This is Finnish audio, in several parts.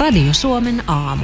Radio Suomen aamu.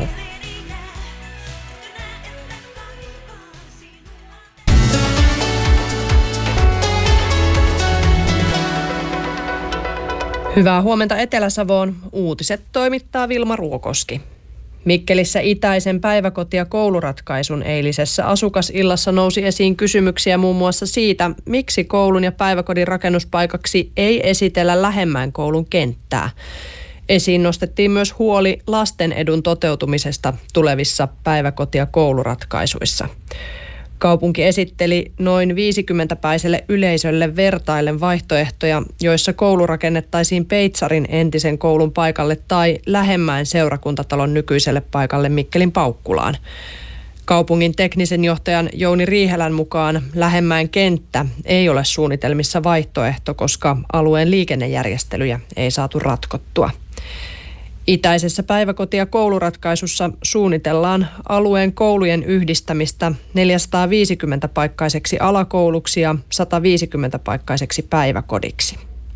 Hyvää huomenta Etelä-Savoon. Uutiset toimittaa Vilma Ruokoski. Mikkelissä itäisen päiväkoti- ja kouluratkaisun eilisessä asukasillassa nousi esiin kysymyksiä muun muassa siitä, miksi koulun ja päiväkodin rakennuspaikaksi ei esitellä Lähemmäin koulun kenttää. Esiin nostettiin myös huoli lasten edun toteutumisesta tulevissa päiväkoti- ja kouluratkaisuissa. Kaupunki esitteli noin 50-päiselle yleisölle vertaillen vaihtoehtoja, joissa koulu rakennettaisiin Peitsarin entisen koulun paikalle tai Lähemmäin seurakuntatalon nykyiselle paikalle Mikkelin Paukkulaan. Kaupungin teknisen johtajan Jouni Riihelän mukaan Lähemmäin kenttä ei ole suunnitelmissa vaihtoehto, koska alueen liikennejärjestelyjä ei saatu ratkottua. Itäisessä päiväkoti- ja kouluratkaisussa suunnitellaan alueen koulujen yhdistämistä 450-paikkaiseksi alakouluksi ja 150-paikkaiseksi päiväkodiksi.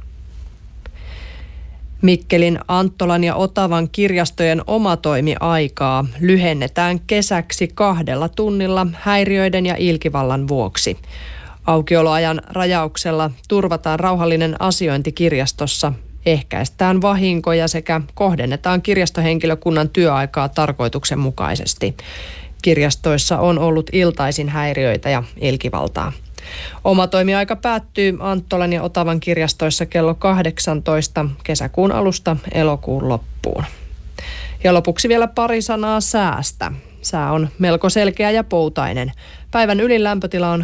Mikkelin, Anttolan ja Otavan kirjastojen omatoimiaikaa lyhennetään kesäksi 2 tunnilla häiriöiden ja ilkivallan vuoksi. Aukioloajan rajauksella turvataan rauhallinen asiointi kirjastossa, ehkäistään vahinkoja sekä kohdennetaan kirjastohenkilökunnan työaikaa tarkoituksenmukaisesti. Kirjastoissa on ollut iltaisin häiriöitä ja ilkivaltaa. Omatoimiaika päättyy Anttolan ja Otavan kirjastoissa kello 18 kesäkuun alusta elokuun loppuun. Ja lopuksi vielä pari sanaa säästä. Sää on melko selkeä ja poutainen. Päivän ylin lämpötila on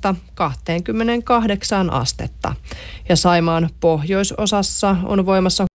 23–28 astetta. Ja Saimaan pohjoisosassa on voimassa